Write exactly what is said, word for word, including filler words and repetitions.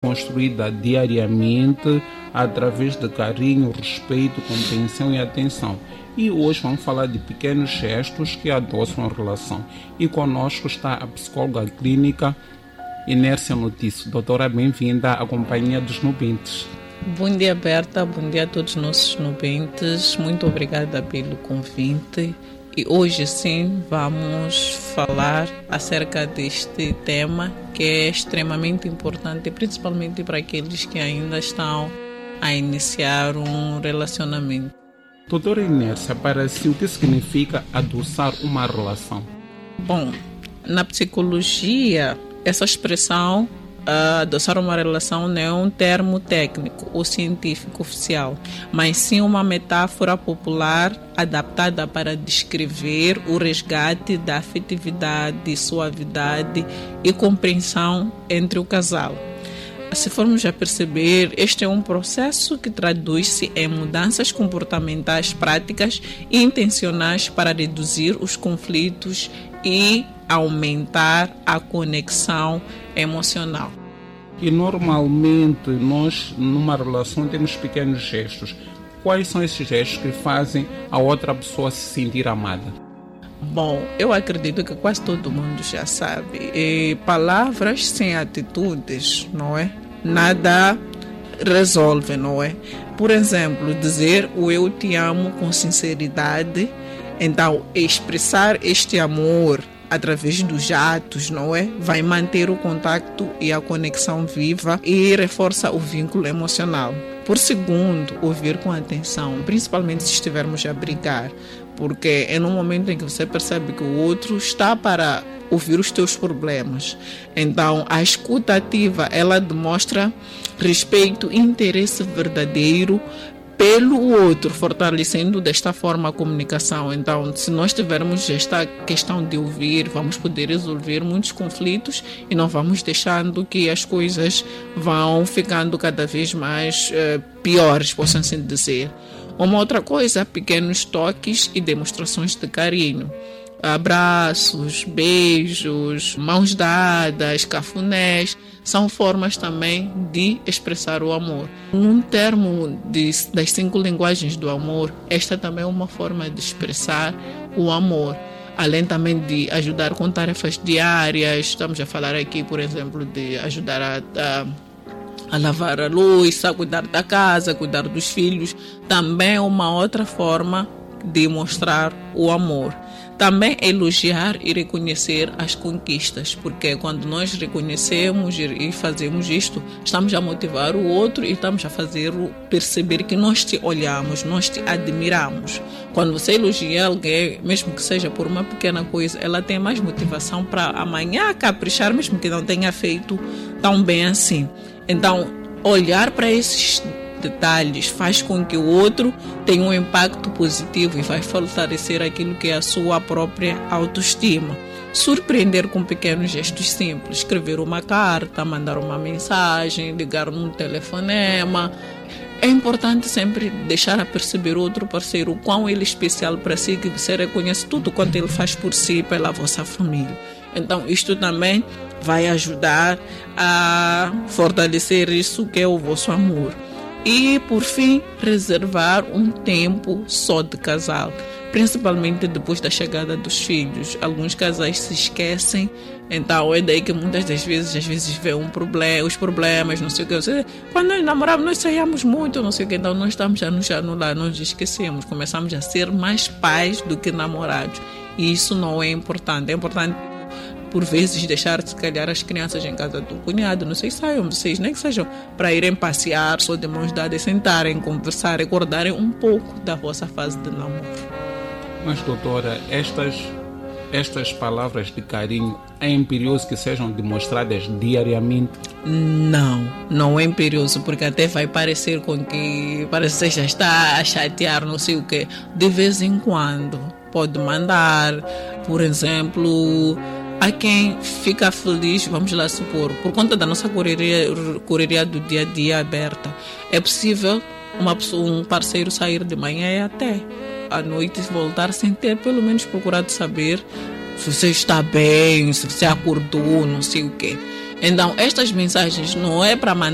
construída diariamente através de carinho, respeito, compreensão e atenção. E hoje vamos falar de pequenos gestos que adoçam a relação. E conosco está a psicóloga clínica Inércia Notício. Doutora, bem-vinda à companhia dos nubentes. Bom dia, Berta. Bom dia a todos os nossos nubentes. Muito obrigada pelo convite. E hoje sim vamos falar acerca deste tema que é extremamente importante, principalmente para aqueles que ainda estão a iniciar um relacionamento. Doutora Inércia, para si o que significa adoçar uma relação? Bom, na psicologia, essa expressão Uh, adoçar uma relação não é um termo técnico ou científico oficial, mas sim uma metáfora popular adaptada para descrever o resgate da afetividade, suavidade e compreensão entre o casal. Se formos a perceber, este é um processo que traduz-se em mudanças comportamentais práticas e intencionais para reduzir os conflitos e aumentar a conexão emocional. E normalmente nós numa relação temos pequenos gestos. Quais são esses gestos que fazem a outra pessoa se sentir amada? Bom, eu acredito que quase todo mundo já sabe. E palavras sem atitudes, não é? Nada resolve, não é? Por exemplo, dizer o eu te amo com sinceridade. Então, expressar este amor através dos atos, não é? Vai manter o contato e a conexão viva e reforça o vínculo emocional. Por segundo, ouvir com atenção, principalmente se estivermos a brigar, porque é no momento em que você percebe que o outro está para ouvir os teus problemas. Então, a escuta ativa, ela demonstra respeito e interesse verdadeiro pelo outro, fortalecendo desta forma a comunicação. Então, se nós tivermos esta questão de ouvir, vamos poder resolver muitos conflitos e não vamos deixando que as coisas vão ficando cada vez mais uh, piores, possam assim dizer. Uma outra coisa, pequenos toques e demonstrações de carinho. Abraços, beijos, mãos dadas, cafunés, são formas também de expressar o amor. Um termo de, das cinco linguagens do amor, esta também é uma forma de expressar o amor. Além também de ajudar com tarefas diárias, estamos a falar aqui, por exemplo, de ajudar a, a, a lavar a louça, cuidar da casa, cuidar dos filhos, também é uma outra forma de mostrar o amor. Também elogiar e reconhecer as conquistas, porque quando nós reconhecemos e fazemos isto, estamos a motivar o outro e estamos a fazer perceber que nós te olhamos, nós te admiramos. Quando você elogia alguém, mesmo que seja por uma pequena coisa, ela tem mais motivação para amanhã caprichar, mesmo que não tenha feito tão bem assim. Então, olhar para esses detalhes faz com que o outro tenha um impacto positivo e vai fortalecer aquilo que é a sua própria autoestima. Surpreender com pequenos gestos simples, escrever uma carta, mandar uma mensagem, ligar num telefonema. É importante sempre deixar a perceber o outro parceiro o quão ele é especial para si, que você reconhece tudo quanto ele faz por si e pela vossa família. Então, isto também vai ajudar a fortalecer isso que é o vosso amor. E, por fim, reservar um tempo só de casal, principalmente depois da chegada dos filhos. Alguns casais se esquecem, então é daí que muitas das vezes, às vezes vê um problema, os problemas, não sei o que. Quando nós namorávamos, nós saíamos muito, não sei o que, então nós estamos a nos anular, nós esquecemos, começamos a ser mais pais do que namorados. E isso não é importante, é importante por vezes deixar, se calhar, as crianças em casa do cunhado, não sei se saiam vocês, nem que sejam para irem passear, só de mãos dadas, sentarem, conversar, recordarem um pouco da vossa fase de namoro. Mas, doutora, estas, estas palavras de carinho é imperioso que sejam demonstradas diariamente? Não, não é imperioso, porque até vai parecer com que parece que já está a chatear, não sei o quê. De vez em quando pode mandar, por exemplo, a quem fica feliz, vamos lá supor, por conta da nossa correria, correria do dia a dia aberta, é possível uma pessoa, um parceiro sair de manhã e até à noite voltar sem ter pelo menos procurado saber se você está bem, se você acordou, não sei o quê. Então, estas mensagens não é para mandar